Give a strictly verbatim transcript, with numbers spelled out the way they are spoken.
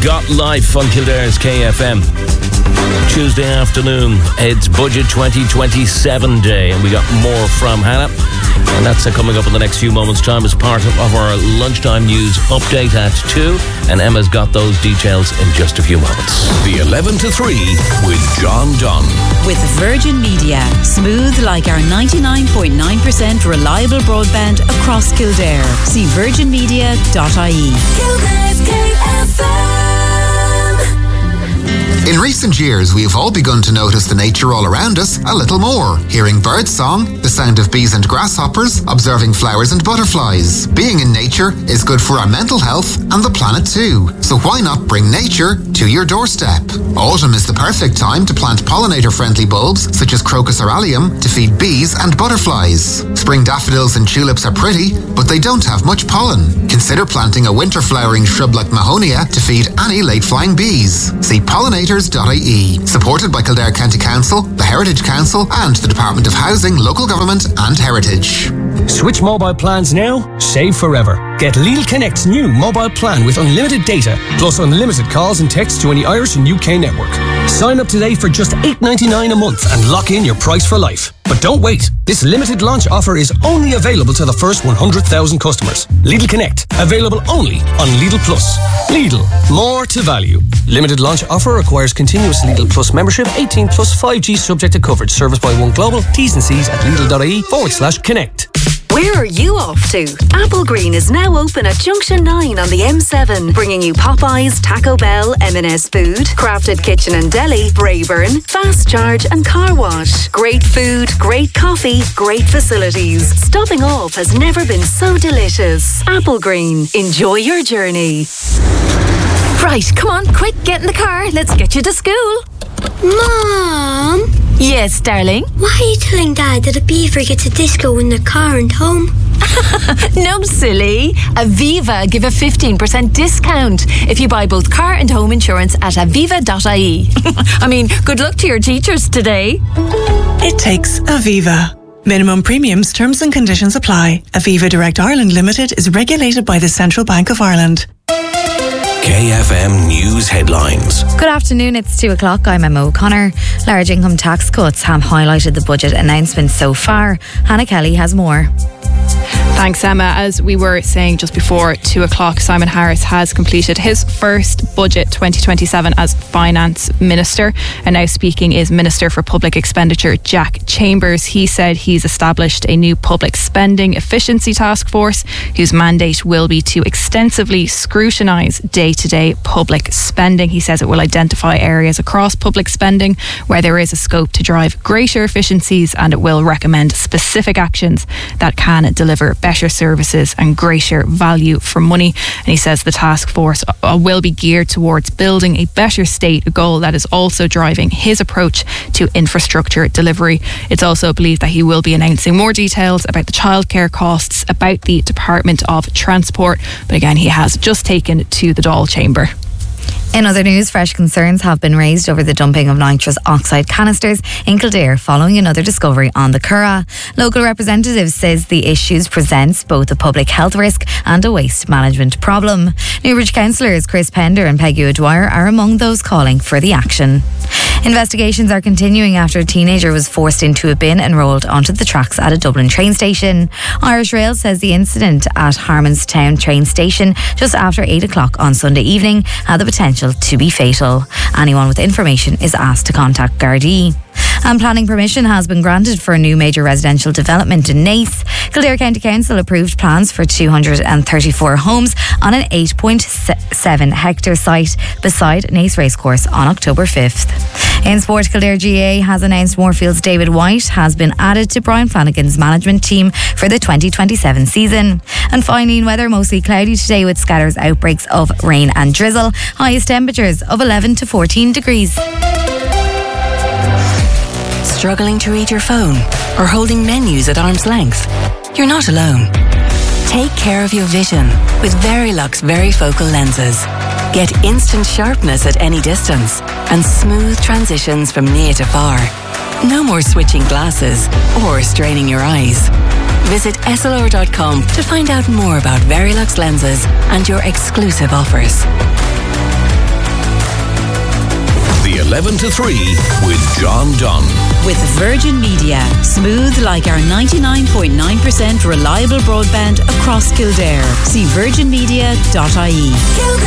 Got Life on Kildare's K F M. Tuesday afternoon, it's Budget twenty twenty-seven day, and we got more from Hannah. And that's uh, coming up in the next few moments' time as part of, of our lunchtime news update at two. And Emma's got those details in just a few moments. The eleven to three with John Dunn. With Virgin Media. Smooth like our ninety-nine point nine percent reliable broadband across Kildare. See virgin media dot I E. Kildare's K F M. In recent years, we have all begun to notice the nature all around us a little more. Hearing bird song, the sound of bees and grasshoppers, observing flowers and butterflies. Being in nature is good for our mental health and the planet too. So why not bring nature to your doorstep? Autumn is the perfect time to plant pollinator-friendly bulbs such as Crocus aureolum to feed bees and butterflies. Spring daffodils and tulips are pretty, but they don't have much pollen. Consider planting a winter-flowering shrub like Mahonia to feed any late-flying bees. See pollinators dot I E. Supported by Kildare County Council, the Heritage Council and the Department of Housing, Local Government and Heritage. Switch mobile plans now, save forever. Get Lidl Connect's new mobile plan with unlimited data, plus unlimited calls and texts to any Irish and U K network. Sign up today for just eight ninety-nine a month and lock in your price for life. But don't wait. This limited launch offer is only available to the first one hundred thousand customers. Lidl Connect, available only on Lidl Plus. Lidl, more to value. Limited launch offer requires continuous Lidl Plus membership, eighteen plus five G subject to coverage. Service by One Global. T's and C's at lidl.ie forward slash connect. Where are you off to? Apple Green is now open at Junction nine on the M seven, bringing you Popeyes, Taco Bell, M and S Food, Crafted Kitchen and Deli, Brayburn, Fast Charge and Car Wash. Great food, great coffee, great facilities. Stopping off has never been so delicious. Apple Green. Enjoy your journey. Right, come on, quick, get in the car. Let's get you to school. Mom? Yes, darling? Why are you telling Dad that a beaver gets a disco in the car and home? No, silly. Aviva give a fifteen percent discount if you buy both car and home insurance at aviva dot I E. I mean, good luck to your teachers today. It takes Aviva. Minimum premiums, terms and conditions apply. Aviva Direct Ireland Limited is regulated by the Central Bank of Ireland. K F M News Headlines. Good afternoon, it's two o'clock. I'm Emma O'Connor. Large income tax cuts have highlighted the budget announcements so far. Hannah Kelly has more. Thanks, Emma. As we were saying just before two o'clock, Simon Harris has completed his first budget twenty twenty-seven as Finance Minister. And now speaking is Minister for Public Expenditure, Jack Chambers. He said he's established a new public spending efficiency task force whose mandate will be to extensively scrutinise day-to-day public spending. He says it will identify areas across public spending where there is a scope to drive greater efficiencies, and it will recommend specific actions that can deliver better services and greater value for money. And he says the task force will be geared towards building a better state, a goal that is also driving his approach to infrastructure delivery. It's also believed that he will be announcing more details about the childcare costs, about the Department of Transport. But again, he has just taken to the Dáil chamber. In other news, fresh concerns have been raised over the dumping of nitrous oxide canisters in Kildare following another discovery on the Curragh. Local representatives says the issues presents both a public health risk and a waste management problem. Newbridge councillors Chris Pender and Peggy O'Dwyer are among those calling for the action. Investigations are continuing after a teenager was forced into a bin and rolled onto the tracks at a Dublin train station. Irish Rail says the incident at Harmonstown train station just after eight o'clock on Sunday evening had the potential to be fatal. Anyone with information is asked to contact Gardaí. And planning permission has been granted for a new major residential development in Naas. Kildare County Council approved plans for two hundred thirty-four homes on an eight point seven hectare site beside Naas Racecourse on October fifth. In sport, Kildare G A A has announced Moorfield's David White has been added to Brian Flanagan's management team for the twenty twenty-seven season. And finally, in weather, mostly cloudy today with scatters outbreaks of rain and drizzle. Highest temperatures of eleven to fourteen degrees. Struggling to read your phone or holding menus at arm's length? You're not alone. Take care of your vision with Verilux Varifocal lenses. Get instant sharpness at any distance and smooth transitions from near to far. No more switching glasses or straining your eyes. Visit S L R dot com to find out more about Verilux lenses and your exclusive offers. eleven to three with John Dunn. With Virgin Media, smooth like our ninety-nine point nine percent reliable broadband across Kildare. See virgin media dot I E.